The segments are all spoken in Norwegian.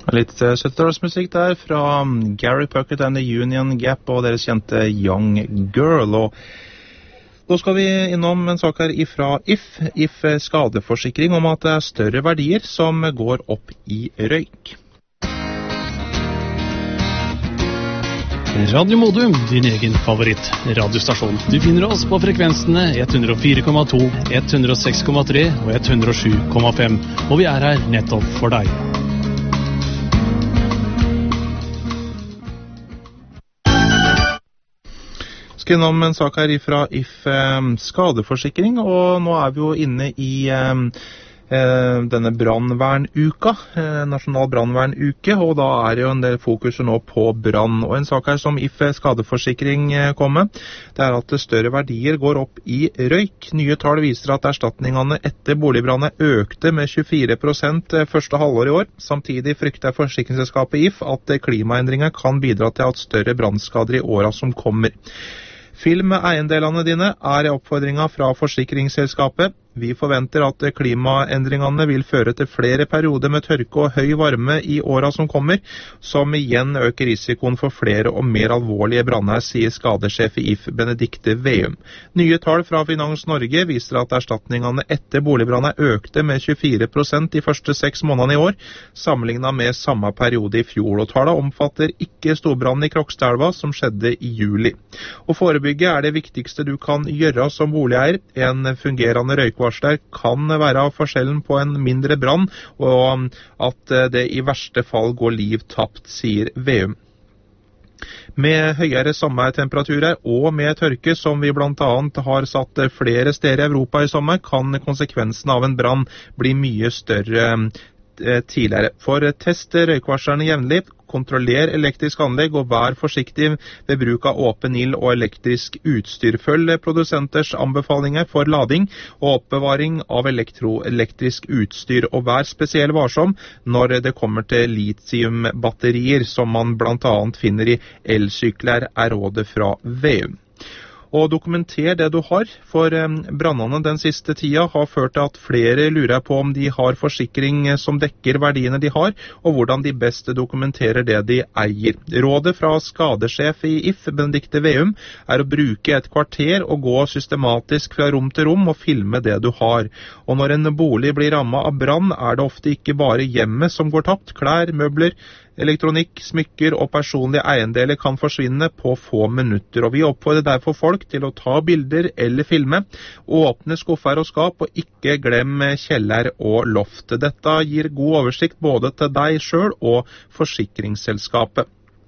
Litt 70-årsmusikk der fra Gary Puckett and the Union Gap og deres kjente Young Girl. Og nå skal vi innom en sak her ifra If skadeforsikring om at det er større verdier som går opp i røyk. Radio Modum, din egen favoritt radiostasjon. Du finner oss på frekvensene 104,2, 106,3 og 107,5. Og vi er her nettopp for deg. Skal innom en sak her ifra If skadeforsikring, og nå er vi jo inne i denne brannvernuka, nasjonal brannvernuke, og da er det jo en del fokuser nå på brann. Og en sak her som If skadeforsikring kom med, det er at større verdier går opp i røyk. Nye tall viser at erstatningene etter boligbrannet økte med 24% første halvår i år. Samtidig frykter forsikringsselskapet If at klimaendringer kan bidra til at større brannskader i årene som kommer. Film eiendelene dine er oppfordringen fra forsikringsselskapet. Vi forventer at klimaendringene vil føre til flere perioder med tørke og høy varme i årene som kommer, som igjen øker risikoen for flere og mer alvorlige branner, sier skadesjef i If Benedikte Veum. Nye tall fra Finans Norge viser at erstatningene etter boligbrannet økte med 24% de første 6 månedene i år, sammenlignet med samme periode i fjor, og tallene omfatter ikke storbrannen i Krokstadelva som skjedde i juli. Å forebygge er det viktigste du kan gjøre som boligeier. En fungerende røykvarsler kan være forskjellen på en mindre brann, og at det i verste fall går liv tapt, sier Veum. Med høyere sommertemperaturer og med tørke, som vi blant annet har satt flere steder i Europa i sommer, kan konsekvensen av en brann bli mye større tidligere. For test røykvarslerne jevnlig, kontroller elektrisk anlegg og vær forsiktig ved bruk av åpen ild og elektrisk utstyr. Følg produsenters anbefalinger for lading og oppbevaring av elektrisk utstyr, og vær spesielt varsom når det kommer til lithiumbatterier, som man blant annet finner i elsykler, er rådet fra Veum. Og dokumenter det du har, for brannene den siste tida har ført til at flere lurer på om de har forsikring som dekker verdiene de har, og hvordan de best dokumenterer det de eier. Rådet fra skadesjef i If, Benedikte Veum, er å bruke et kvarter og gå systematisk fra rom til rom og filme det du har. Og når en bolig blir rammet av brann, er det ofte ikke bare hjemmet som går tapt. Klær, møbler, elektronikk, smykker og personlige eiendeler kan forsvinne på få minutter, og vi oppfordrer derfor folk til å ta bilder eller filme, åpne skuffer og skap, og ikke glem kjeller og loft. Dette gir god oversikt både til deg selv og forsikringsselskapet.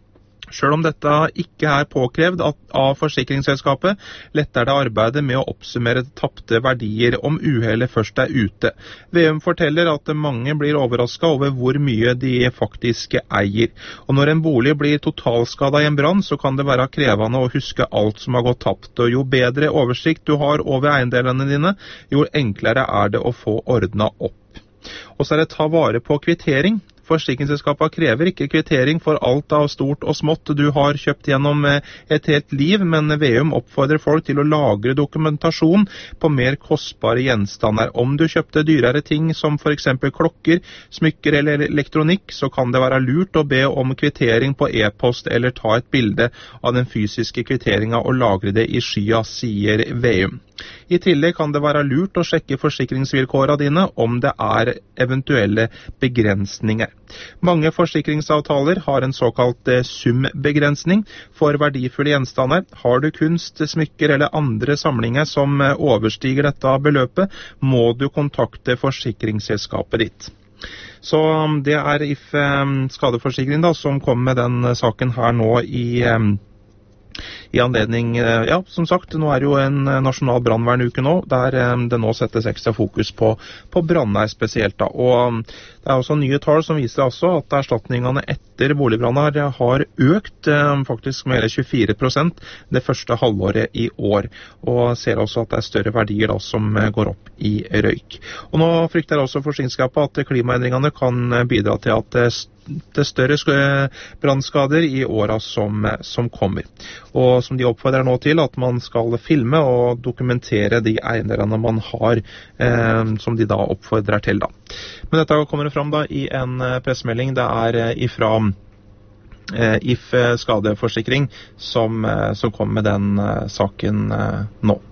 Selv om dette ikke er påkrevd av forsikringsselskapet, letter det arbeidet med å oppsummere tapte verdier om uhellet først er ute. Veum forteller at mange blir overrasket over hvor mye de faktisk eier. Og når en bolig blir totalskadet i en brann, så kan det være krevende å huske alt som har gått tapt. Og jo bedre oversikt du har over eiendelene dine, jo enklere er det å få ordnet opp. Og så er det ta vare på kvittering. Forsikringsselskapet krever ikke kvittering for alt av stort og smått du har kjøpt gjennom et helt liv, men Veum oppfordrer folk til å lagre dokumentasjon på mer kostbare gjenstander. Om du kjøpte dyrere ting som for eksempel klokker, smykker eller elektronikk, så kan det være lurt å be om kvittering på e-post eller ta et bilde av den fysiske kvitteringen og lagre det i skya, sier Veum. I tillegg kan det være lurt å sjekke forsikringsvilkårene dine om det er eventuelle begrensninger. Mange forsikringsavtaler har en såkalt sumbegrensning for verdifulle gjenstander. Har du kunst, smykker eller andre samlinger som overstiger dette beløpet, må du kontakte forsikringsselskapet ditt. Så det er If skadeforsikring da, som kom med den saken her nå i anledning, ja, som sagt, nå er det jo en nasjonal brannvernuke nå, der det nå settes ekstra fokus på branner spesielt da, og det er også nye tall som viser altså at erstatningene etter boligbranner har økt faktisk med 24% det første halvåret i år, og ser også at det er større verdier da, som går opp i røyk. Og nå frykter også forsikringsselskapet at klimaendringene kan bidra til at til større brannskader i årene som kommer. Og som de oppfordrer nå til, at man skal filme og dokumentere de eiendelene man har, som de da oppfordrer til. Da. Men dette kommer det fram da i en pressemelding. Det ifra If skadeforsikring som kom med den saken nå.